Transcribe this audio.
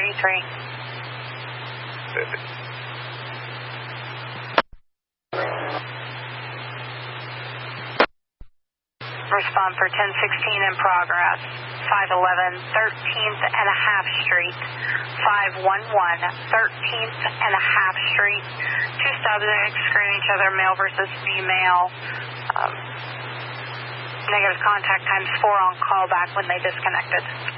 33. Respond for 1016 in progress. 511 13th and a half Street. 511 13th and a half Street. Two subjects screening each other, male versus female. Negative contact times 4 on call back when they disconnected.